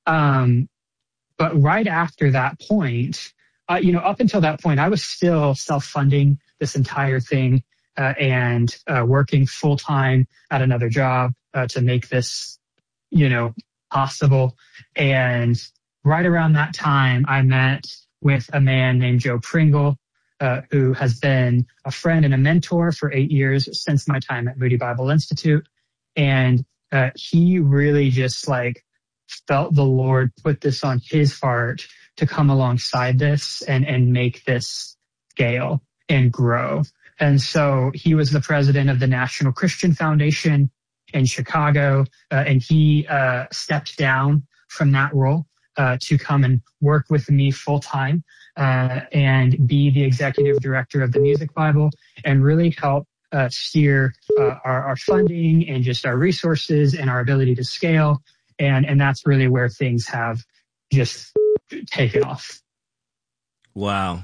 But right after that point, up until that point, I was still self-funding this entire thing and working full-time at another job to make this, possible. And right around that time, I met with a man named Joe Pringle, who has been a friend and a mentor for 8 years since my time at Moody Bible Institute. And he really just felt the Lord put this on his heart to come alongside this and make this scale and grow. And so he was the president of the National Christian Foundation in Chicago, and he stepped down from that role to come and work with me full time and be the executive director of the Music Bible and really help steer our funding and just our resources and our ability to scale. And that's really where things have just taken off. Wow.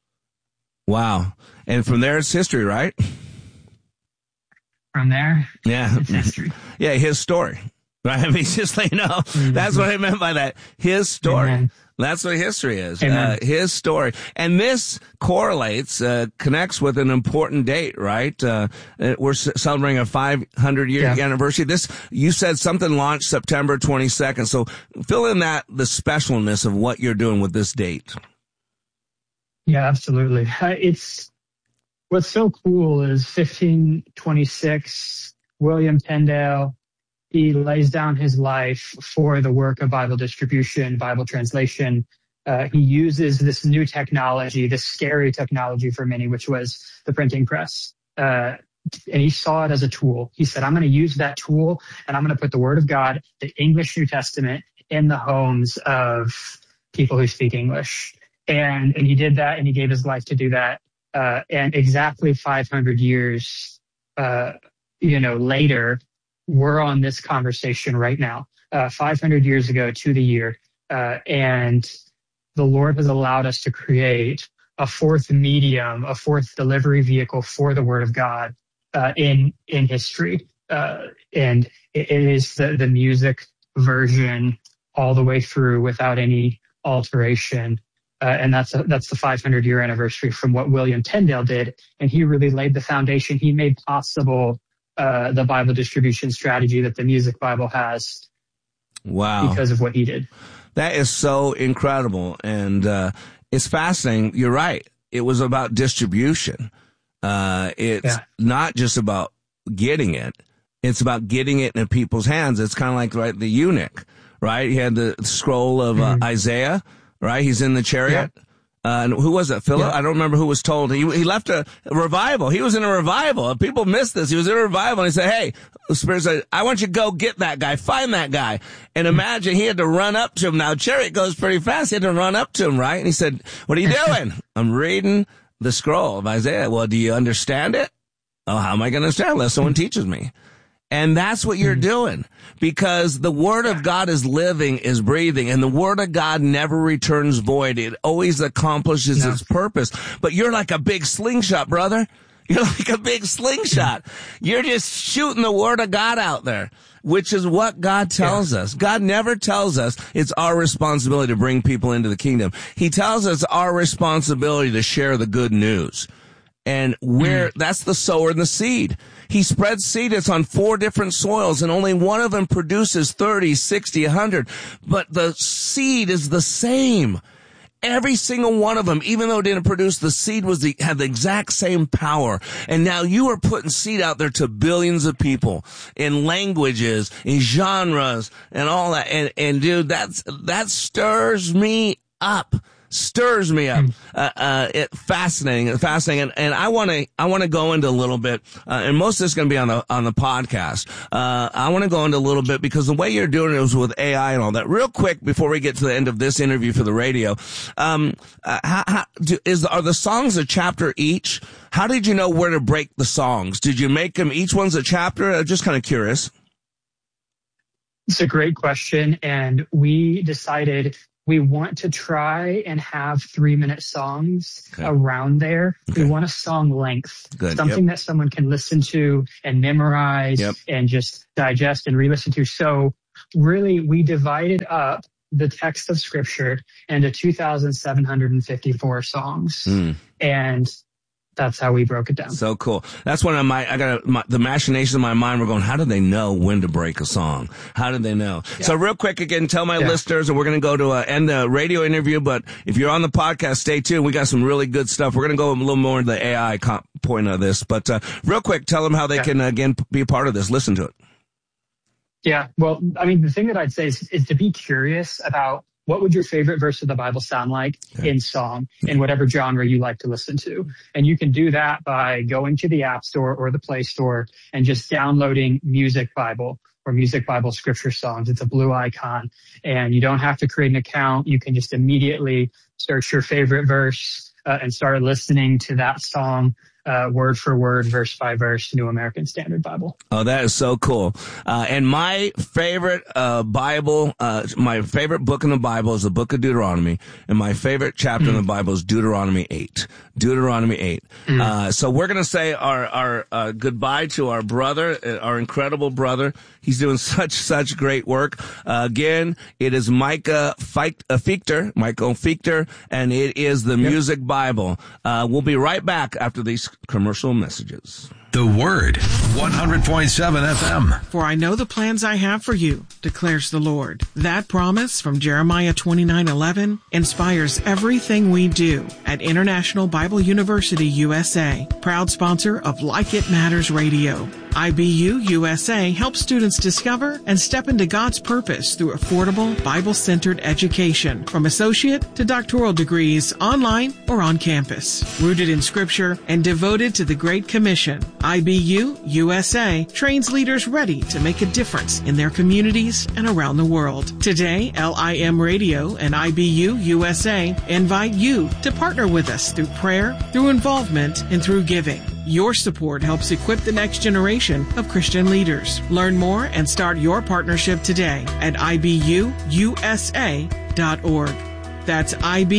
And from there, it's history, right? From there, yeah, it's history. Yeah, his story. Right? I mean, just that's what I meant by that. His story. Amen. That's what history is. His story. And this correlates, connects with an important date, right? We're celebrating a 500-year anniversary. You said something launched September 22nd. So fill in the specialness of what you're doing with this date. Yeah, absolutely. What's so cool is 1526, William Tyndale, he lays down his life for the work of Bible distribution, Bible translation. He uses this new technology, this scary technology for many, which was the printing press. And he saw it as a tool. He said, I'm going to use that tool and I'm going to put the Word of God, the English New Testament, in the homes of people who speak English. And he did that, and he gave his life to do that. And exactly 500 years, later, we're on this conversation right now, 500 years ago to the year. And the Lord has allowed us to create a fourth medium, a fourth delivery vehicle for the Word of God in history. And it is the music version all the way through without any alteration. And that's the 500-year anniversary from what William Tyndale did. And he really laid the foundation. He made possible the Bible distribution strategy that the Music Bible has. Wow. Because of what he did. That is so incredible. And it's fascinating. You're right. It was about distribution. It's not just about getting it. It's about getting it in people's hands. It's kind of like the eunuch, right? He had the scroll of Isaiah. Right? He's in the chariot. Yeah. And who was it? Philip? Yeah. I don't remember who was told. He left a revival. He was in a revival. People missed this. He was in a revival, and he said, hey, the Spirit said, I want you to go get that guy. Find that guy. And imagine he had to run up to him. Now, chariot goes pretty fast. He had to run up to him, right? And he said, what are you doing? I'm reading the scroll of Isaiah. Well, do you understand it? Oh, how am I going to understand it unless someone teaches me? And that's what you're doing, because the Word of God is living, is breathing, and the Word of God never returns void. It always accomplishes its purpose. But you're like a big slingshot, brother. You're like a big slingshot. You're just shooting the Word of God out there, which is what God tells us. God never tells us it's our responsibility to bring people into the kingdom. He tells us our responsibility to share the good news. And that's the sower and the seed. He spreads seed. It's on 4 different soils, and only one of them produces 30, 60, 100. But the seed is the same. Every single one of them, even though it didn't produce, the seed had the exact same power. And now you are putting seed out there to billions of people in languages, in genres, and all that. And dude, that stirs me up. Fascinating. And I want to go into a little bit, and most of this is going to be on the podcast. I want to go into a little bit because the way you're doing it was with AI and all that. Real quick, before we get to the end of this interview for the radio, are the songs a chapter each? How did you know where to break the songs? Did you make them, each one's a chapter? I'm just kind of curious. It's a great question. And we decided we want to try and have 3-minute songs around there. Okay. We want a song length, something that someone can listen to and memorize and just digest and re-listen to. So really, we divided up the text of Scripture into 2,754 songs. And that's how we broke it down. So cool. That's when the machinations of my mind were going, how do they know when to break a song? How do they know? Yeah. So real quick, again, tell my listeners, and we're going to go to end the radio interview, but if you're on the podcast, stay tuned. We got some really good stuff. We're going to go a little more into the AI point of this, but real quick, tell them how they can, again, be a part of this. Listen to it. Yeah. Well, I mean, the thing that I'd say is to be curious about what would your favorite verse of the Bible sound like in song, in whatever genre you like to listen to. And you can do that by going to the App Store or the Play Store and just downloading Music Bible or Music Bible Scripture Songs. It's a blue icon, and you don't have to create an account. You can just immediately search your favorite verse and start listening to that song word for word, verse by verse, New American Standard Bible. Oh, that is so cool. And my favorite my favorite book in the Bible is the book of Deuteronomy. And my favorite chapter in the Bible is Deuteronomy 8. Deuteronomy 8. So we're going to say our goodbye to our brother, our incredible brother. He's doing such great work. Again, it is Michael Fichter, and it is the Music Bible. We'll be right back after these commercial messages. The Word, 100.7 FM. For I know the plans I have for you, declares the Lord. That promise from Jeremiah 29:11 inspires everything we do at International Bible University USA, proud sponsor of Like It Matters Radio. IBU USA helps students discover and step into God's purpose through affordable, Bible-centered education, from associate to doctoral degrees, online or on campus. Rooted in Scripture and devoted to the Great Commission, IBU USA trains leaders ready to make a difference in their communities and around the world. Today, LIM Radio and IBU USA invite you to partner with us through prayer, through involvement, and through giving. Your support helps equip the next generation of Christian leaders. Learn more and start your partnership today at ibuusa.org. That's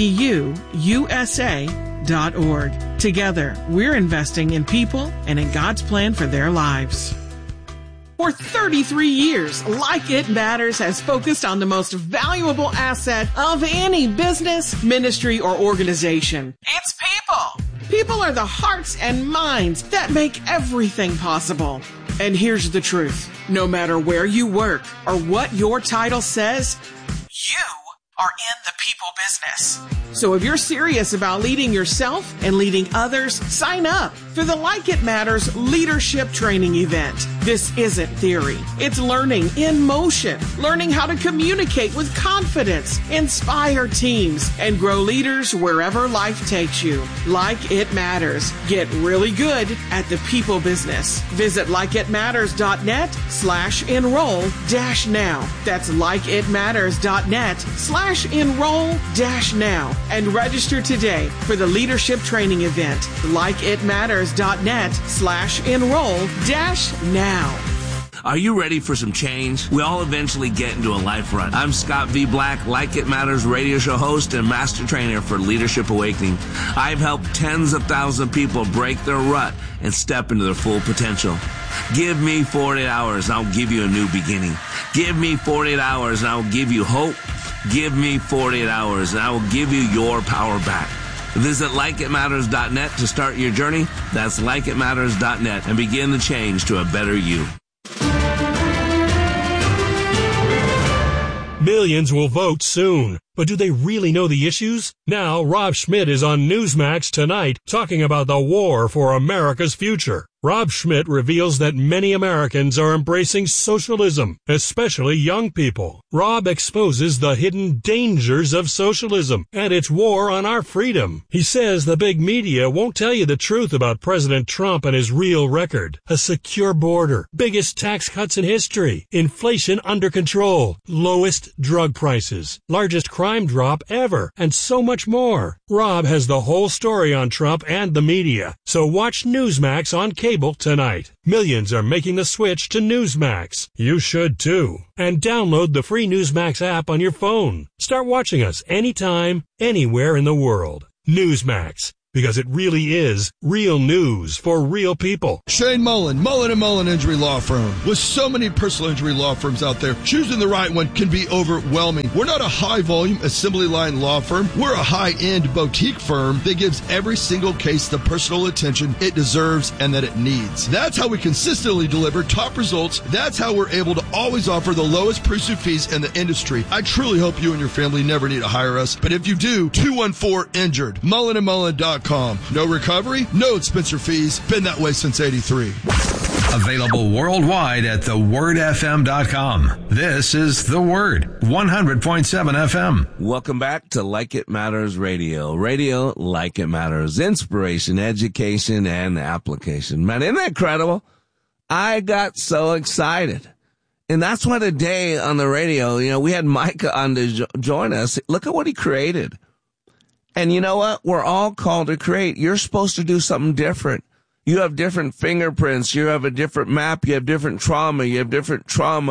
ibuusa.org. Together, we're investing in people and in God's plan for their lives. For 33 years, Like It Matters has focused on the most valuable asset of any business, ministry, or organization. It's people. People are the hearts and minds that make everything possible. And here's the truth. No matter where you work or what your title says, you are in the people business. So if you're serious about leading yourself and leading others, sign up for the Like It Matters Leadership Training Event. This isn't theory. It's learning in motion, learning how to communicate with confidence, inspire teams, and grow leaders wherever life takes you. Like It Matters. Get really good at the people business. Visit likeitmatters.net/enroll-now. That's likeitmatters.net/enroll-now. And register today for the leadership training event. likeitmatters.net/enroll-now. Are you ready for some change? We all eventually get into a life rut. I'm Scott V. Black, Like It Matters radio show host and master trainer for Leadership Awakening. I've helped tens of thousands of people break their rut and step into their full potential. Give me 48 hours and I'll give you a new beginning. Give me 48 hours and I will give you hope. Give me 48 hours and I will give you your power back. Visit likeitmatters.net to start your journey. That's likeitmatters.net and begin the change to a better you. Millions will vote soon, but do they really know the issues? Now, Rob Schmidt is on Newsmax tonight talking about the war for America's future. Rob Schmidt reveals that many Americans are embracing socialism, especially young people. Rob exposes the hidden dangers of socialism and its war on our freedom. He says the big media won't tell you the truth about President Trump and his real record. A secure border, biggest tax cuts in history, inflation under control, lowest drug prices, largest crime drop ever, and so much more. Rob has the whole story on Trump and the media, so watch Newsmax on cable tonight. Millions are making the switch to Newsmax. You should too. And download the free Newsmax app on your phone. Start watching us anytime, anywhere in the world. Newsmax. because it really is real news for real people. Shane Mullen, Mullen & Mullen Injury Law Firm. With so many personal injury law firms out there, choosing the right one can be overwhelming. We're not a high-volume assembly line law firm. We're a high-end boutique firm that gives every single case the personal attention it deserves and that it needs. That's how we consistently deliver top results. That's how we're able to always offer the lowest pursuit fees in the industry. I truly hope you and your family never need to hire us, but if you do, 214-INJURED. MullenandMullen.com. No recovery, no expense or fees. Been that way since '83. Available worldwide at thewordfm.com. This is The Word, 100.7 FM. Welcome back to Like It Matters Radio. Radio like it matters. Inspiration, education, and application. Man, isn't that incredible? I got so excited. And that's why today on the radio, we had Micah on to join us. Look at what he created. And you know what? We're all called to create. You're supposed to do something different. You have different fingerprints. You have a different map. You have different trauma. You have different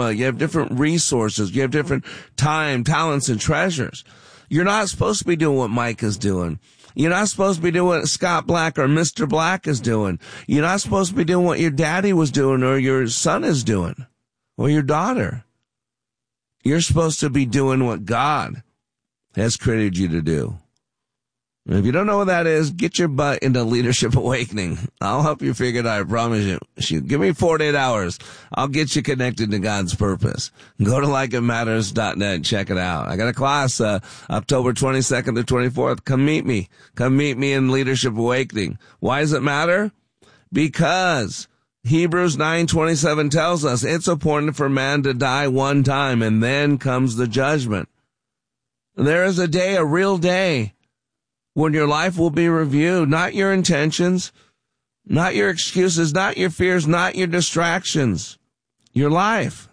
resources. You have different time, talents, and treasures. You're not supposed to be doing what Mike is doing. You're not supposed to be doing what Scott Black or Mr. Black is doing. You're not supposed to be doing what your daddy was doing or your son is doing or your daughter. You're supposed to be doing what God has created you to do. And if you don't know what that is, get your butt into Leadership Awakening. I'll help you figure it out, I promise you. Give me 48 hours. I'll get you connected to God's purpose. Go to likeitmatters.net and check it out. I got a class, October 22nd to 24th. Come meet me. Come meet me in Leadership Awakening. Why does it matter? Because Hebrews 9:27 tells us it's appointed for man to die one time, and then comes the judgment. There is a day, a real day, when your life will be reviewed, not your intentions, not your excuses, not your fears, not your distractions, your life.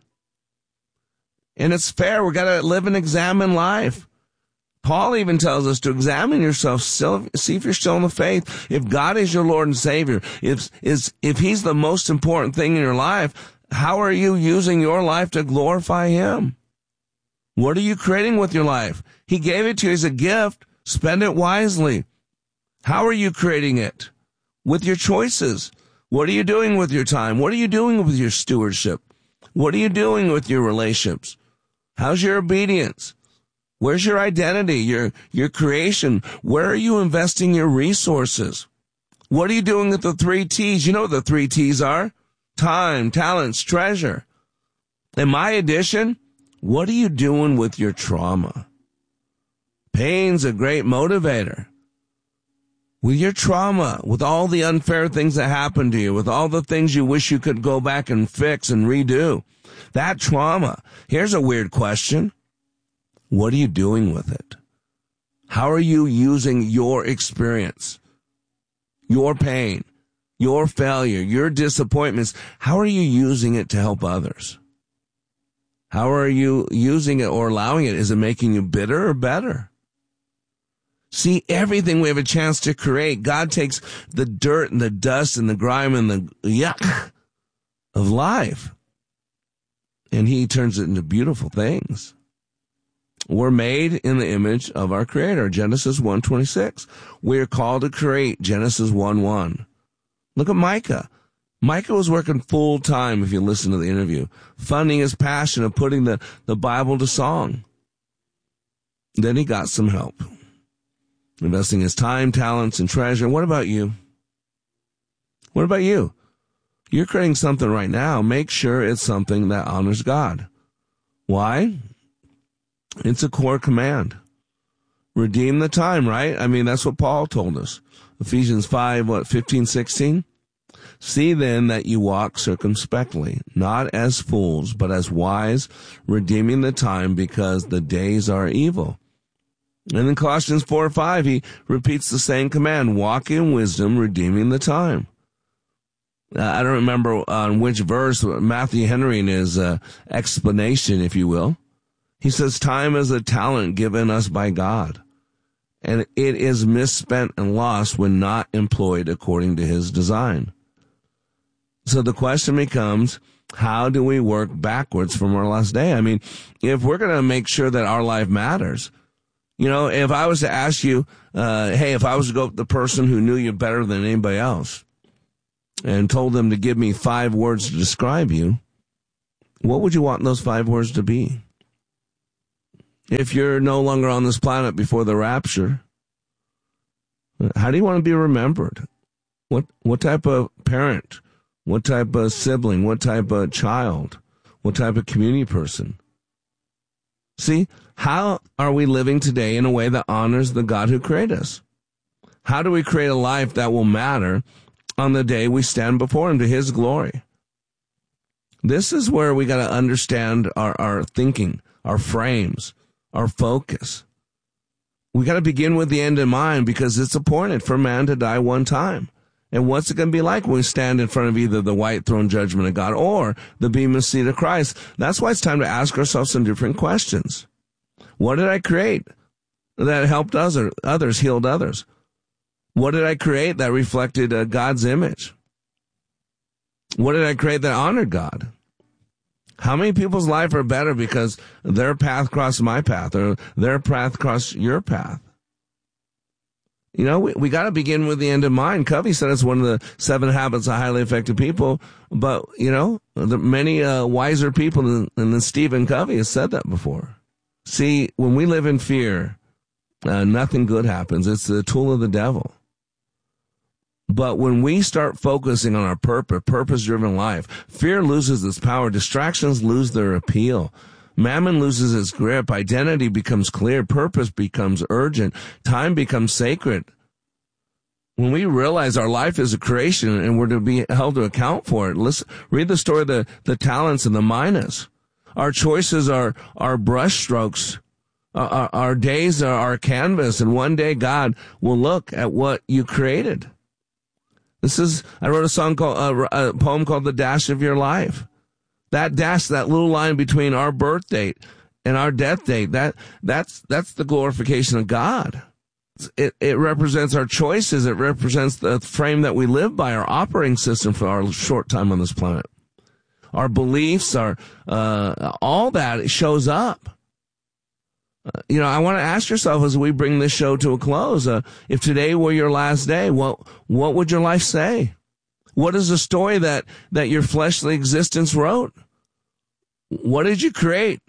And it's fair. We've got to live and examine life. Paul even tells us to examine yourself, see if you're still in the faith. If God is your Lord and Savior, if He's the most important thing in your life, how are you using your life to glorify Him? What are you creating with your life? He gave it to you as a gift. Spend it wisely. How are you creating it? With your choices. What are you doing with your time? What are you doing with your stewardship? What are you doing with your relationships? How's your obedience? Where's your identity, your creation? Where are you investing your resources? What are you doing with the 3 T's? You know what the 3 T's are? Time, talents, treasure. And my addition, what are you doing with your trauma? Pain's a great motivator. With your trauma, with all the unfair things that happened to you, with all the things you wish you could go back and fix and redo, that trauma. Here's a weird question. What are you doing with it? How are you using your experience, your pain, your failure, your disappointments? How are you using it to help others? How are you using it or allowing it? Is it making you bitter or better? See, everything we have a chance to create, God takes the dirt and the dust and the grime and the yuck of life, and He turns it into beautiful things. We're made in the image of our Creator, Genesis 1:26. We are called to create, Genesis 1:1. Look at Micah. Micah was working full time, if you listen to the interview, funding his passion of putting the Bible to song. Then he got some help, investing his time, talents, and treasure. What about you? What about you? You're creating something right now. Make sure it's something that honors God. Why? It's a core command. Redeem the time, right? I mean, that's what Paul told us. Ephesians 5:15-16? See then that you walk circumspectly, not as fools, but as wise, redeeming the time because the days are evil. And in Colossians 4:5, he repeats the same command, walk in wisdom, redeeming the time. I don't remember on which verse, Matthew Henry in his explanation, if you will. He says, time is a talent given us by God, and it is misspent and lost when not employed according to His design. So the question becomes, how do we work backwards from our last day? I mean, if we're going to make sure that our life matters, You know, if I was to ask you, hey, if I was to go to the person who knew you better than anybody else and told them to give me 5 words to describe you, what would you want those 5 words to be? If you're no longer on this planet before the rapture, how do you want to be remembered? What type of parent? What type of sibling? What type of child? What type of community person? See, how are we living today in a way that honors the God who created us? How do we create a life that will matter on the day we stand before him to his glory? This is where we got to understand our thinking, our frames, our focus. We got to begin with the end in mind, because it's appointed for man to die one time. And what's it going to be like when we stand in front of either the white throne judgment of God or the bema seat of Christ? That's why it's time to ask ourselves some different questions. What did I create that helped others, healed others? What did I create that reflected God's image? What did I create that honored God? How many people's life are better because their path crossed my path or their path crossed your path? You know, we got to begin with the end in mind. Covey said it's one of the 7 habits of highly effective people. But, you know, many wiser people than Stephen Covey has said that before. See, when we live in fear, nothing good happens. It's the tool of the devil. But when we start focusing on our purpose-driven life, fear loses its power. Distractions lose their appeal. Mammon loses its grip. Identity becomes clear. Purpose becomes urgent. Time becomes sacred. When we realize our life is a creation and we're to be held to account for it, read the story of the talents and the minas. Our choices are brush strokes. Our days are our canvas, and one day God will look at what you created. I wrote a poem called The Dash of Your Life. That dash, that little line between our birth date and our death date, that's the glorification of God. It represents our choices. It represents the frame that we live by, our operating system for our short time on this planet. Our beliefs, all that shows up. You know, I want to ask yourself as we bring this show to a close, if today were your last day, what would your life say? What is the story that your fleshly existence wrote? What did you create?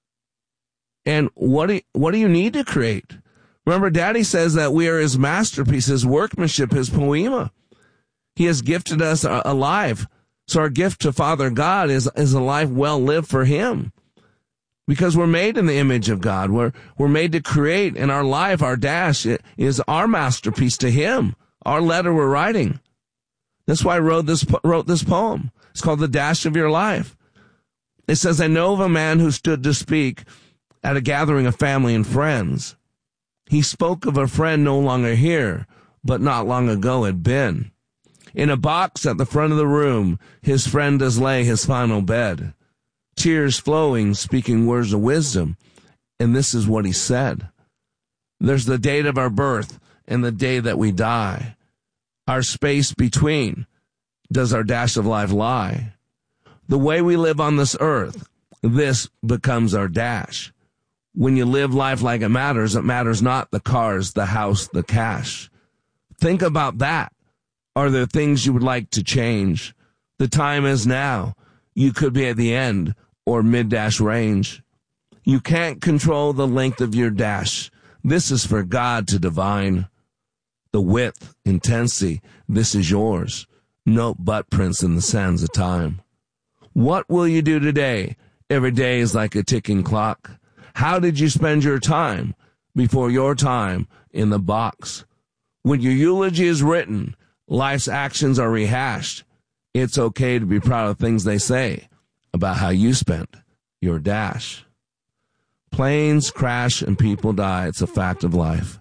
And what do you need to create? Remember, Daddy says that we are his masterpiece, his workmanship, his poema. He has gifted us a life. So our gift to Father God is a life well lived for him. Because we're made in the image of God. We're made to create, and our life, our dash, is our masterpiece to him. Our letter we're writing. That's why I wrote this poem. It's called The Dash of Your Life. It says, I know of a man who stood to speak at a gathering of family and friends. He spoke of a friend no longer here, but not long ago had been. In a box at the front of the room, his friend does lay his final bed. Tears flowing, speaking words of wisdom. And this is what he said. There's the date of our birth and the day that we die. Our space between, does our dash of life lie? The way we live on this earth, this becomes our dash. When you live life like it matters not the cars, the house, the cash. Think about that. Are there things you would like to change? The time is now. You could be at the end or mid-dash range. You can't control the length of your dash. This is for God to divine. The width, intensity, this is yours. No butt prints in the sands of time. What will you do today? Every day is like a ticking clock. How did you spend your time before your time in the box? When your eulogy is written, life's actions are rehashed. It's okay to be proud of things they say about how you spent your dash. Planes crash and people die. It's a fact of life.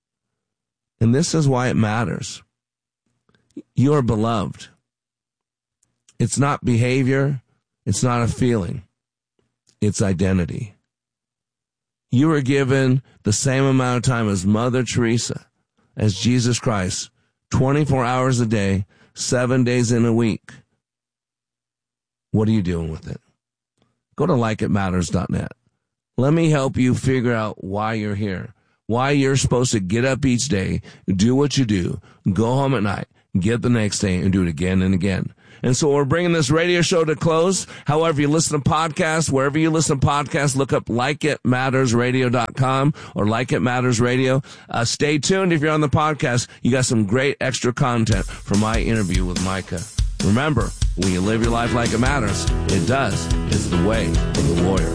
And this is why it matters. You are beloved. It's not behavior. It's not a feeling. It's identity. You are given the same amount of time as Mother Teresa, as Jesus Christ, 24 hours a day, 7 days in a week. What are you doing with it? Go to likeitmatters.net. Let me help you figure out why you're here. why you're supposed to get up each day, do what you do, go home at night, get the next day, and do it again and again. And so we're bringing this radio show to close. However, you listen to podcasts, wherever you listen to podcasts, look up LikeItMattersRadio.com or Like It Matters Radio. Stay tuned if you're on the podcast. You got some great extra content from my interview with Micah. Remember, when you live your life like it matters, it does. It's the way of the warrior.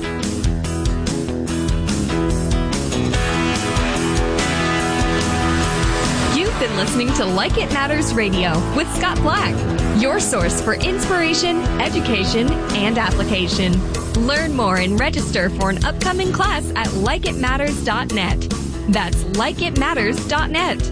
You've been listening to Like It Matters Radio with Scott Black, your source for inspiration, education, and application. Learn more and register for an upcoming class at likeitmatters.net. That's likeitmatters.net.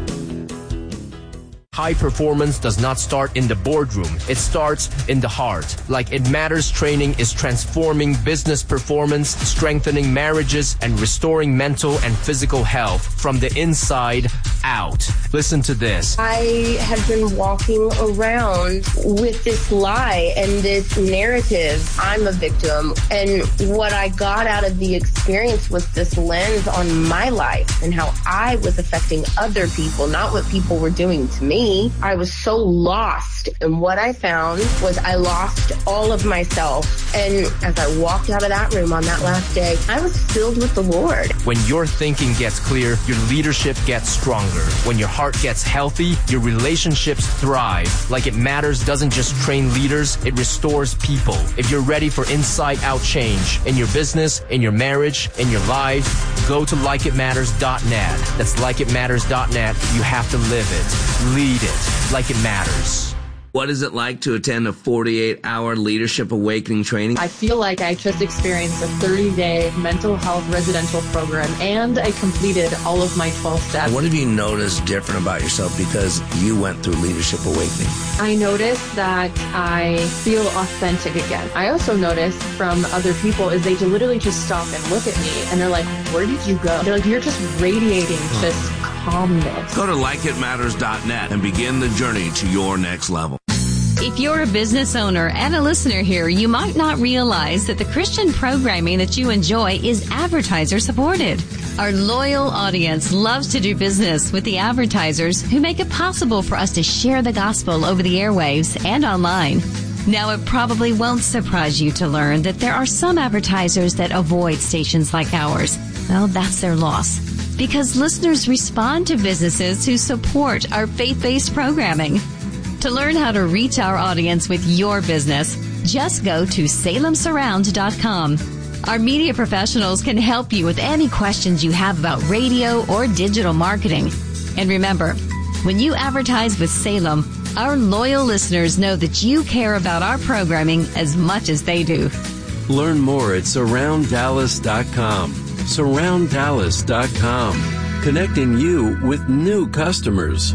High performance does not start in the boardroom. It starts in the heart. Like It Matters training is transforming business performance, strengthening marriages, and restoring mental and physical health from the inside out. Listen to this. I have been walking around with this lie and this narrative. I'm a victim. And what I got out of the experience was this lens on my life and how I was affecting other people, not what people were doing to me. I was so lost, and what I found was I lost all of myself. And as I walked out of that room on that last day, I was filled with the Lord. When your thinking gets clear, your leadership gets stronger. When your heart gets healthy, your relationships thrive. Like It Matters doesn't just train leaders, it restores people. If you're ready for inside-out change in your business, in your marriage, in your life, go to likeitmatters.net. That's likeitmatters.net. You have to live it. Lead it like it matters. What is it like to attend a 48-hour Leadership Awakening training? I feel like I just experienced a 30-day mental health residential program, and I completed all of my 12 steps. What have you noticed different about yourself because you went through Leadership Awakening? I noticed that I feel authentic again. I also noticed from other people is they literally just stop and look at me, and they're like, where did you go? They're like, you're just radiating just calmness. Go to likeitmatters.net and begin the journey to your next level. If you're a business owner and a listener here, you might not realize that the Christian programming that you enjoy is advertiser supported. Our loyal audience loves to do business with the advertisers who make it possible for us to share the gospel over the airwaves and online. Now, it probably won't surprise you to learn that there are some advertisers that avoid stations like ours. Well, that's their loss, because listeners respond to businesses who support our faith-based programming. To learn how to reach our audience with your business, just go to salemsurround.com. Our media professionals can help you with any questions you have about radio or digital marketing. And remember, when you advertise with Salem, our loyal listeners know that you care about our programming as much as they do. Learn more at surrounddallas.com. Surrounddallas.com. Connecting you with new customers.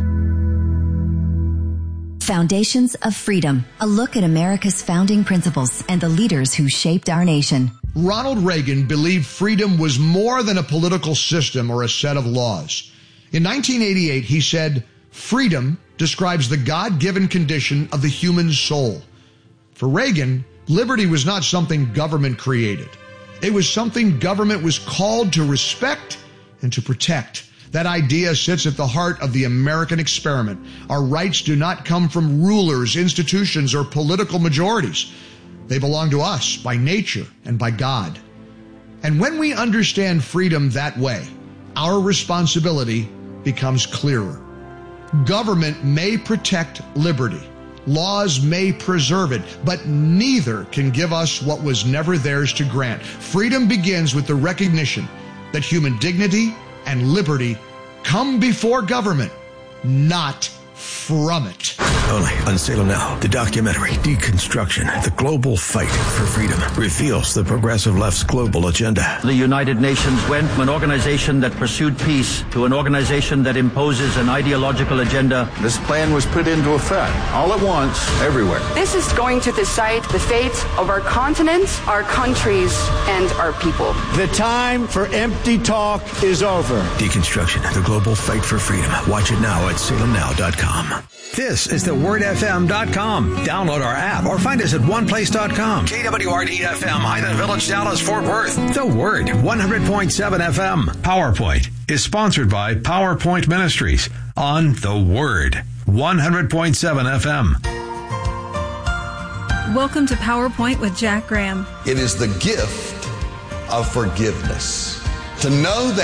Foundations of Freedom, a look at America's founding principles and the leaders who shaped our nation. Ronald Reagan believed freedom was more than a political system or a set of laws. In 1988, he said, freedom describes the God-given condition of the human soul. For Reagan, liberty was not something government created. It was something government was called to respect and to protect. That idea sits at the heart of the American experiment. Our rights do not come from rulers, institutions, or political majorities. They belong to us by nature and by God. And when we understand freedom that way, our responsibility becomes clearer. Government may protect liberty. Laws may preserve it, but neither can give us what was never theirs to grant. Freedom begins with the recognition that human dignity and liberty come before government, not from it. Only on Salem Now, the documentary Deconstruction, the Global Fight for Freedom, reveals the progressive left's global agenda. The United Nations went from an organization that pursued peace to an organization that imposes an ideological agenda. This plan was put into effect all at once, everywhere. This is going to decide the fate of our continent, our countries, and our people. The time for empty talk is over. Deconstruction, the Global Fight for Freedom. Watch it now at salemnow.com. This is the thewordfm.com. Download our app or find us at oneplace.com. KWRD-FM, Highland Village, Dallas, Fort Worth. The Word, 100.7 FM. PowerPoint is sponsored by PowerPoint Ministries on The Word, 100.7 FM. Welcome to PowerPoint with Jack Graham. It is the gift of forgiveness. To know that